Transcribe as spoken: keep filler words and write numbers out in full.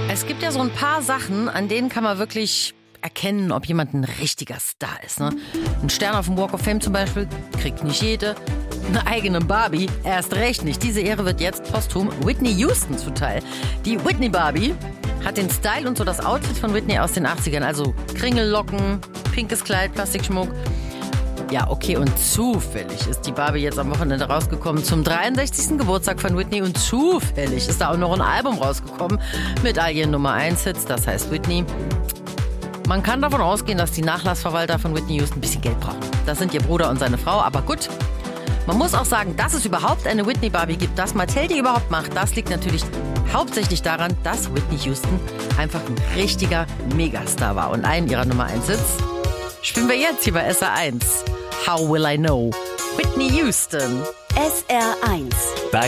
Es gibt ja so ein paar Sachen, an denen kann man wirklich erkennen, ob jemand ein richtiger Star ist. Ne? Ein Stern auf dem Walk of Fame zum Beispiel kriegt nicht jede. Eine eigene Barbie erst recht nicht. Diese Ehre wird jetzt posthum Whitney Houston zuteil. Die Whitney Barbie hat den Style und so das Outfit von Whitney aus den achtzigern. Also Kringellocken, pinkes Kleid, Plastikschmuck. Ja, okay, und zufällig ist die Barbie jetzt am Wochenende rausgekommen zum dreiundsechzigsten Geburtstag von Whitney und zufällig ist da auch noch ein Album rausgekommen mit all ihren Nummer eins Hits, das heißt Whitney. Man kann davon ausgehen, dass die Nachlassverwalter von Whitney Houston ein bisschen Geld brauchen. Das sind ihr Bruder und seine Frau, aber gut. Man muss auch sagen, dass es überhaupt eine Whitney Barbie gibt, dass Mattel die überhaupt macht, das liegt natürlich hauptsächlich daran, dass Whitney Houston einfach ein richtiger Megastar war. Und einen ihrer Nummer eins Hits spielen wir jetzt hier bei S R eins. How Will I Know? Whitney Houston. S R eins.